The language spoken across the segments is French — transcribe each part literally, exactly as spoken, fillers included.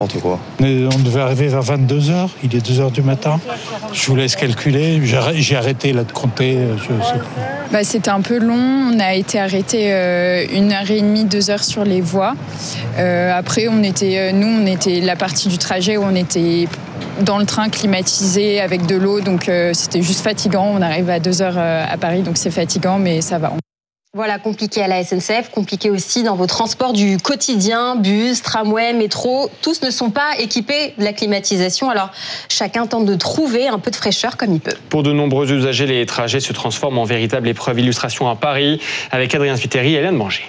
Quoi. On devait arriver vers vingt-deux heures, il est deux heures du matin. Je vous laisse calculer, j'ai arrêté là de compter. Je sais plus. Bah, c'était un peu long, on a été arrêté euh, une heure et demie, deux heures sur les voies. Euh, après, on était, nous, on était la partie du trajet où on était dans le train climatisé avec de l'eau, donc euh, c'était juste fatigant. On arrive à deux heures euh, à Paris, donc c'est fatigant, mais ça va. Voilà, compliqué à la S N C F, compliqué aussi dans vos transports du quotidien, bus, tramway, métro. Tous ne sont pas équipés de la climatisation, alors chacun tente de trouver un peu de fraîcheur comme il peut. Pour de nombreux usagers, les trajets se transforment en véritable épreuve. Illustration à Paris, avec Adrien Spiteri et Hélène Manger.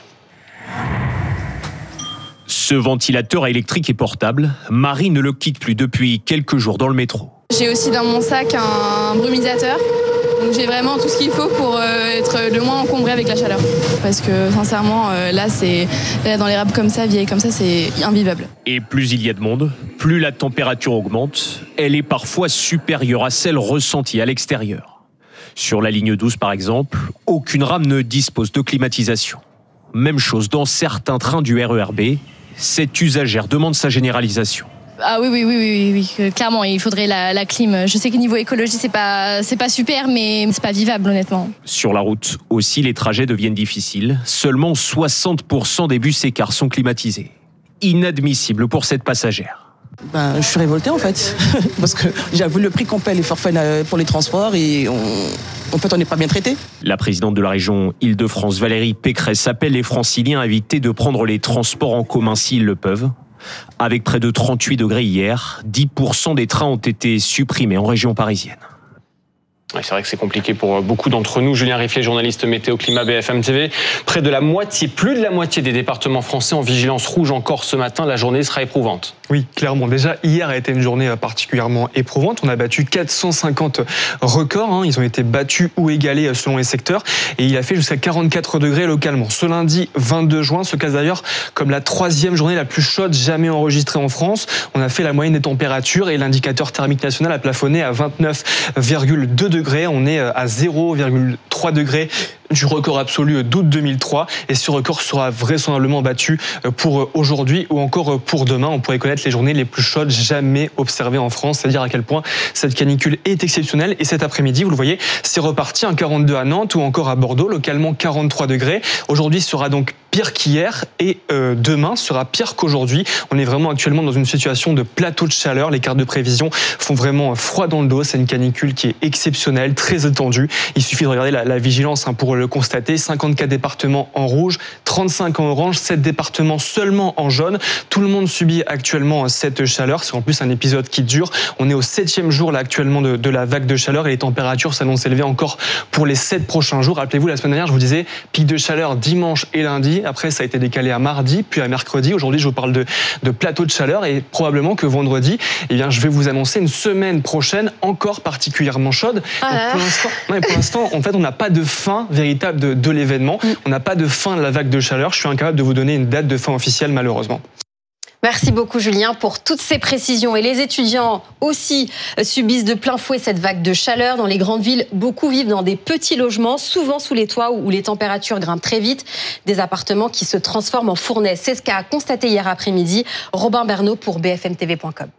Ce ventilateur électrique et portable, Marie ne le quitte plus depuis quelques jours dans le métro. J'ai aussi dans mon sac un brumisateur. Donc j'ai vraiment tout ce qu'il faut pour euh, être le moins encombré avec la chaleur. Parce que sincèrement, euh, là, c'est, là, dans les rames comme ça, vieilles comme ça, c'est invivable. Et plus il y a de monde, plus la température augmente. Elle est parfois supérieure à celle ressentie à l'extérieur. Sur la ligne douze, par exemple, aucune rame ne dispose de climatisation. Même chose dans certains trains du R E R B. Cette usagère demande sa généralisation. Ah oui, oui, oui, oui, oui, clairement, il faudrait la, la clim. Je sais que niveau écologie, c'est pas, c'est pas super, mais c'est pas vivable, honnêtement. Sur la route aussi, les trajets deviennent difficiles. Seulement soixante pour cent des bus et cars sont climatisés. Inadmissible pour cette passagère. Ben, je suis révoltée en fait, parce que j'avoue le prix qu'on paie les forfaits pour les transports et on, en fait on n'est pas bien traité. La présidente de la région Île-de-France, Valérie Pécresse, appelle les Franciliens à éviter de prendre les transports en commun s'ils le peuvent. Avec près de trente-huit degrés hier, dix pour cent des trains ont été supprimés en région parisienne. Ouais, c'est vrai que c'est compliqué pour beaucoup d'entre nous. Julien Riffier, journaliste météo climat B F M T V. Près de la moitié, plus de la moitié des départements français en vigilance rouge encore ce matin. La journée sera éprouvante. Oui, clairement. Déjà, hier a été une journée particulièrement éprouvante. On a battu quatre cent cinquante records. Hein. Ils ont été battus ou égalés selon les secteurs. Et il a fait jusqu'à quarante-quatre degrés localement. Ce lundi vingt-deux juin se classe d'ailleurs comme la troisième journée la plus chaude jamais enregistrée en France. On a fait la moyenne des températures et l'indicateur thermique national a plafonné à vingt-neuf virgule deux degrés. On est à zéro virgule trois degrés du record absolu d'août deux mille trois et ce record sera vraisemblablement battu pour aujourd'hui ou encore pour demain. On pourrait connaître les journées les plus chaudes jamais observées en France, c'est-à-dire à quel point cette canicule est exceptionnelle. Et cet après-midi, vous le voyez, c'est reparti, un quarante-deux à Nantes ou encore à Bordeaux, localement quarante-trois degrés. Aujourd'hui sera donc pire qu'hier et euh, demain sera pire qu'aujourd'hui. On est vraiment actuellement dans une situation de plateau de chaleur. Les cartes de prévision font vraiment froid dans le dos. C'est une canicule qui est exceptionnelle, très étendue. Il suffit de regarder la, la vigilance hein, pour le constater. cinquante-quatre départements en rouge, trente-cinq en orange, sept départements seulement en jaune. Tout le monde subit actuellement cette chaleur. C'est en plus un épisode qui dure. On est au septième jour là actuellement de, de la vague de chaleur et les températures s'annoncent élevées encore pour les sept prochains jours. Rappelez-vous, la semaine dernière, je vous disais pic de chaleur dimanche et lundi. Après, ça a été décalé à mardi, puis à mercredi. Aujourd'hui, je vous parle de, de plateau de chaleur et probablement que vendredi, eh bien, je vais vous annoncer une semaine prochaine encore particulièrement chaude. Ah. Donc, pour l'instant, non, pour l'instant, en fait, on n'a pas de fin véritable de, de l'événement. On n'a pas de fin de la vague de chaleur. Je suis incapable de vous donner une date de fin officielle, malheureusement. Merci beaucoup Julien pour toutes ces précisions. Et les étudiants aussi subissent de plein fouet cette vague de chaleur. Dans les grandes villes, beaucoup vivent dans des petits logements, souvent sous les toits où les températures grimpent très vite. Des appartements qui se transforment en fournaise. C'est ce qu'a constaté hier après-midi Robin Bernot pour b f m t v point com.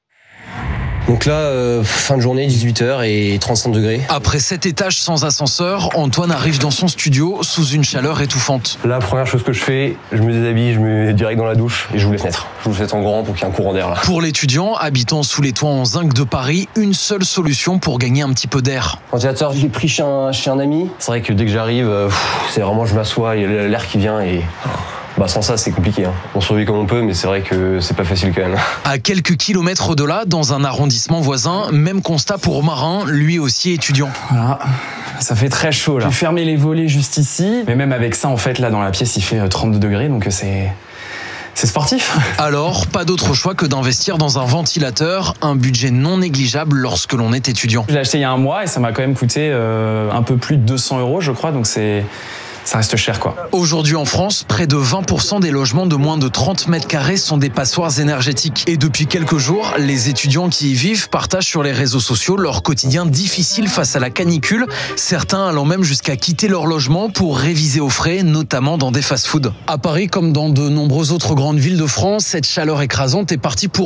Donc là, euh, fin de journée, dix-huit heures et trente-cinq degrés. Après sept étages sans ascenseur, Antoine arrive dans son studio sous une chaleur étouffante. La première chose que je fais, je me déshabille, je me mets direct dans la douche et j'ouvre les fenêtres. J'ouvre les fenêtres en grand pour qu'il y ait un courant d'air là. Pour l'étudiant habitant sous les toits en zinc de Paris, une seule solution pour gagner un petit peu d'air. Ventilateur, je l'ai pris chez un, chez un ami. C'est vrai que dès que j'arrive, euh, c'est vraiment je m'assois, il y a l'air qui vient et... Bah sans ça, c'est compliqué. Hein. On survit comme on peut, mais c'est vrai que c'est pas facile quand même. À quelques kilomètres de là, dans un arrondissement voisin, même constat pour Marin, lui aussi étudiant. Voilà, ça fait très chaud là. J'ai fermé les volets juste ici, mais même avec ça, en fait, là dans la pièce, il fait trente-deux degrés, donc c'est... C'est sportif. Alors, pas d'autre choix que d'investir dans un ventilateur, un budget non négligeable lorsque l'on est étudiant. Je l'ai acheté il y a un mois et ça m'a quand même coûté euh, un peu plus de deux cents euros, je crois, donc c'est... Ça reste cher, quoi. Aujourd'hui en France, près de vingt pour cent des logements de moins de trente mètres carrés sont des passoires énergétiques. Et depuis quelques jours, les étudiants qui y vivent partagent sur les réseaux sociaux leur quotidien difficile face à la canicule, certains allant même jusqu'à quitter leur logement pour réviser au frais, notamment dans des fast-foods. À Paris, comme dans de nombreuses autres grandes villes de France, cette chaleur écrasante est partie pour